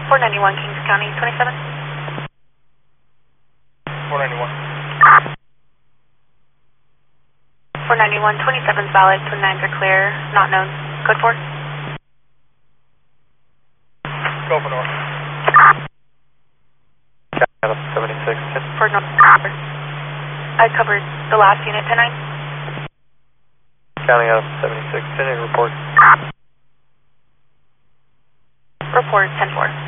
491 Kings County, 27. 491. 491, 27 is valid, 29s are clear, not known. Code 4. Go for north. Adam 76. For north. I covered the last unit, 10-9. County Adam 76. Report. Report 10-4.